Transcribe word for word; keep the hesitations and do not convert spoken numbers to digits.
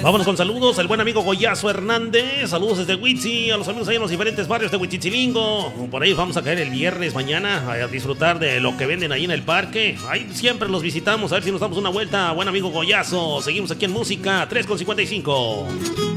Vámonos con saludos al buen amigo Goyazo Hernández. Saludos desde Huitzi, a los amigos ahí en los diferentes barrios de Huitzilingo. Por ahí vamos a caer el viernes mañana a disfrutar de lo que venden ahí en el parque. Ahí siempre los visitamos, a ver si nos damos una vuelta. Buen amigo Goyazo, seguimos aquí en música tres con cincuenta y cinco.